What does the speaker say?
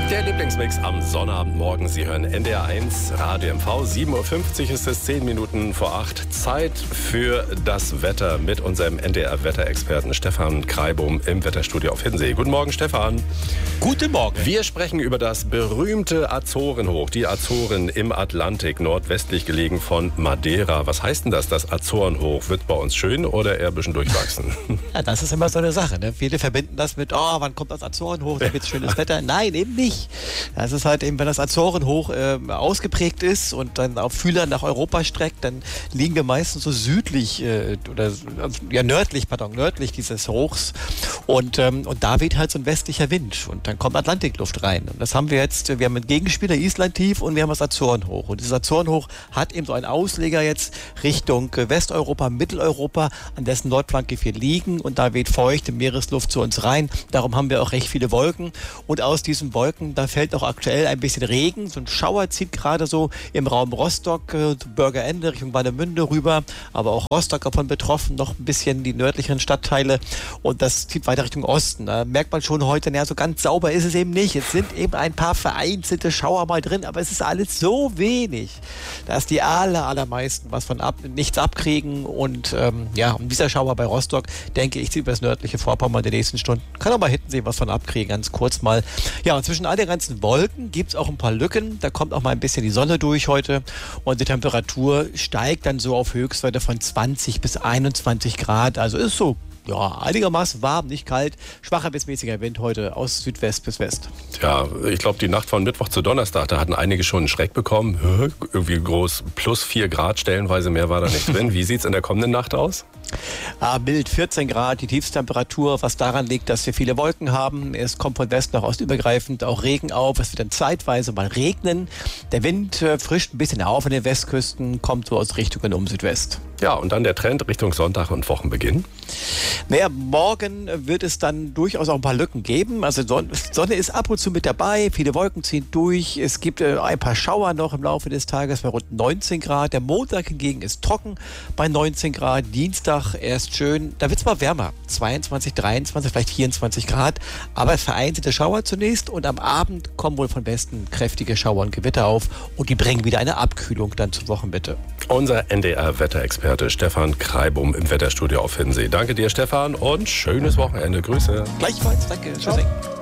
Der Lieblingsmix am Sonnabendmorgen. Sie hören NDR 1 Radio MV. 7.50 Uhr ist es, 10 Minuten vor 8. Zeit für das Wetter mit unserem NDR-Wetterexperten Stefan Kreibum im Wetterstudio auf Hiddensee. Guten Morgen, Stefan. Guten Morgen. Wir sprechen über das berühmte Azorenhoch. Die Azoren im Atlantik, nordwestlich gelegen von Madeira. Was heißt denn das? Das Azorenhoch wird bei uns schön oder eher ein bisschen durchwachsen? Ja, das ist immer so eine Sache. Ne? Viele verbinden das mit, wann kommt das Azorenhoch, da wird es schönes Wetter. Nein, eben nicht. Das ist halt eben, wenn das Azorenhoch ausgeprägt ist und dann auf Fühlern nach Europa streckt, dann liegen wir meistens so südlich nördlich dieses Hochs und da weht halt so ein westlicher Wind und dann kommt Atlantikluft rein. Und das haben wir jetzt, wir haben einen Gegenspieler, Island-Tief, und wir haben das Azorenhoch. Und dieses Azorenhoch hat eben so einen Ausleger jetzt Richtung Westeuropa, Mitteleuropa, an dessen Nordflanke wir liegen, und da weht feuchte Meeresluft zu uns rein. Darum haben wir auch recht viele Wolken, und aus diesen Wolken, da fällt auch aktuell ein bisschen Regen. So ein Schauer zieht gerade so im Raum Rostock, Bürgerende Richtung Warnemünde rüber, aber auch Rostock davon betroffen, noch ein bisschen die nördlicheren Stadtteile, und das zieht weiter Richtung Osten. Da merkt man schon heute, so ganz sauber ist es eben nicht. Es sind eben ein paar vereinzelte Schauer mal drin, aber es ist alles so wenig, dass die allermeisten was von nichts abkriegen, und und dieser Schauer bei Rostock, denke ich, zieht über das nördliche Vorpommern in den nächsten Stunden. Kann auch mal Hiddensee was von abkriegen, ganz kurz mal. Ja, und zwischen all den ganzen Wolken gibt es auch ein paar Lücken. Da kommt auch mal ein bisschen die Sonne durch heute, und die Temperatur steigt dann so auf Höchstwerte von 20 bis 21 Grad. Also ist so einigermaßen warm, nicht kalt. Schwacher bis mäßiger Wind heute aus Südwest bis West. Ja, ich glaube, die Nacht von Mittwoch zu Donnerstag, da hatten einige schon einen Schreck bekommen. Irgendwie groß, plus 4 Grad, stellenweise mehr war da nicht drin. Wie sieht es in der kommenden Nacht aus? Mild, 14 Grad, die Tiefstemperatur, was daran liegt, dass wir viele Wolken haben. Es kommt von West nach Ost übergreifend auch Regen auf. Es wird dann zeitweise mal regnen. Der Wind frischt ein bisschen auf an den Westküsten, kommt so aus Richtungen um Südwest. Ja, und dann der Trend Richtung Sonntag und Wochenbeginn? Morgen wird es dann durchaus auch ein paar Lücken geben. Also Sonne ist ab und zu mit dabei, viele Wolken ziehen durch. Es gibt ein paar Schauer noch im Laufe des Tages bei rund 19 Grad. Der Montag hingegen ist trocken bei 19 Grad. Dienstag erst schön, da wird es mal wärmer. 22, 23, vielleicht 24 Grad. Aber vereinzelte Schauer zunächst, und am Abend kommen wohl von Westen kräftige Schauer und Gewitter auf, und die bringen wieder eine Abkühlung dann zur Wochenmitte. Unser NDR-Wetterexperte Stefan Kreibum im Wetterstudio auf Hiddensee. Danke dir, Stefan, und schönes Wochenende. Grüße. Gleichfalls, danke. Tschüss.